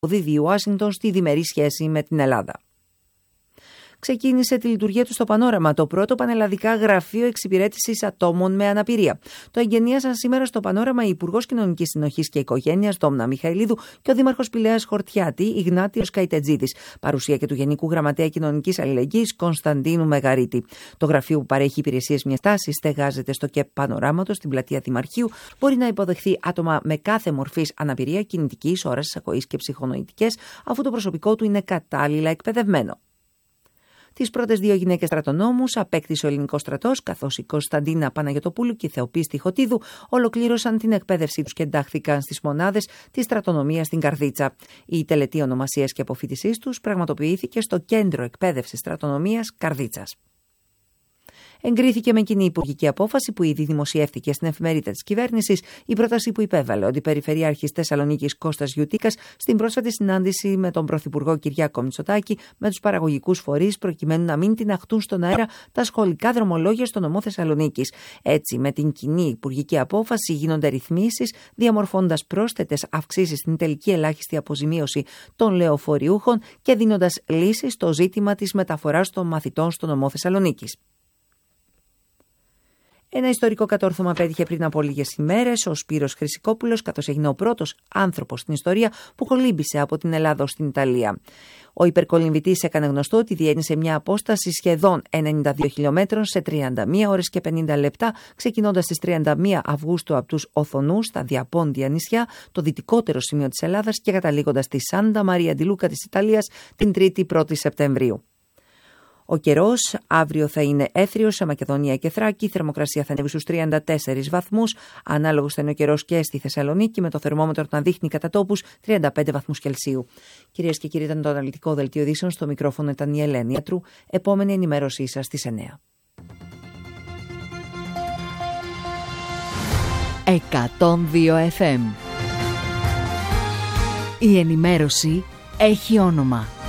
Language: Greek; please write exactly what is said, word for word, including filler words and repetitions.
δίδει η Ουάσιγκτον στη διμερή σχέση με την Ελλάδα. Ξεκίνησε τη λειτουργία του στο Πανόραμα, το πρώτο πανελλαδικά γραφείο εξυπηρέτησης ατόμων με αναπηρία. Το εγγενίασαν σήμερα στο Πανόραμα η Υπουργός Κοινωνικής Συνοχής και Οικογένειας Δόμνα Μιχαηλίδου και ο Δήμαρχος Πηλαίας Χορτιάτη Ιγνάτιος Καϊτετζίδης. Παρουσία και του Γενικού Γραμματέα Κοινωνικής Αλληλεγγύης Κωνσταντίνου Μεγαρίτη. Το γραφείο που παρέχει υπηρεσίες μιας τάσης στεγάζεται στο ΚΕΠ Πανοράματος στην πλατεία Δημαρχείου. Μπορεί να υποδεχθεί άτομα με κάθε μορφής αναπηρία, κινητικής, όρασης, ακοής και ψυχονοητικές, αφού το προσωπικό του είναι κατάλληλα εκπαιδευμένο. Τις πρώτες δύο γυναίκες στρατονόμους απέκτησε ο ελληνικός στρατός, καθώς η Κωνσταντίνα Παναγιωτοπούλου και η Θεοπίστη Χωτίδου ολοκλήρωσαν την εκπαίδευσή τους και εντάχθηκαν στις μονάδες της στρατονομίας στην Καρδίτσα. Η τελετή ονομασίας και αποφοίτησής τους πραγματοποιήθηκε στο Κέντρο Εκπαίδευσης Στρατονομίας Καρδίτσας. Εγκρίθηκε με κοινή υπουργική απόφαση που ήδη δημοσιεύτηκε στην εφημερίδα της κυβέρνησης η πρόταση που υπέβαλε ο Αντιπεριφερειάρχης Θεσσαλονίκης Κώστας Γιουτίκας στην πρόσφατη συνάντηση με τον Πρωθυπουργό Κυριάκο Μητσοτάκη με τους παραγωγικούς φορείς προκειμένου να μην τιναχτούν στον αέρα τα σχολικά δρομολόγια στο νομό Θεσσαλονίκης. Έτσι, με την κοινή υπουργική απόφαση γίνονται ρυθμίσεις διαμορφώνοντας πρόσθετες αυξήσεις στην τελική ελάχιστη αποζημίωση των λεωφοριούχων και δίνοντας λύσεις στο ζήτημα της μεταφοράς των μαθητών στο νομό Θεσσαλονίκης. Ένα ιστορικό κατόρθωμα πέτυχε πριν από λίγες ημέρες ο Σπύρος Χρυσικόπουλος, καθώς έγινε ο πρώτος άνθρωπος στην ιστορία που κολύμπησε από την Ελλάδα στην Ιταλία. Ο υπερκολυμβητής έκανε γνωστό ότι διένυσε μια απόσταση σχεδόν ενενήντα δύο χιλιόμετρων σε τριάντα μία ώρες και πενήντα λεπτά, ξεκινώντας στις τριάντα μία Αυγούστου από τους Οθονούς, στα διαπόντια νησιά, το δυτικότερο σημείο της Ελλάδας, και καταλήγοντας στη Σάντα Μαρία ντι Λούκα της Ιταλίας την Τρίτη πρώτη Σεπτεμβρίου. Ο καιρός αύριο θα είναι έθριος σε Μακεδονία και Θράκη, η θερμοκρασία θα ανέβει στους τριάντα τέσσερις βαθμούς, ανάλογος θα είναι ο καιρός και στη Θεσσαλονίκη, με το θερμόμετρο να δείχνει κατά τόπους τριάντα πέντε βαθμούς Κελσίου. Κυρίες και κύριοι, ήταν το αναλυτικό δελτίο ειδήσεων. Στο μικρόφωνο ήταν η Ελένη Ατρού. Επόμενη ενημέρωσή σας στις εννιά. εκατόν δύο εφ εμ. Η ενημέρωση έχει όνομα.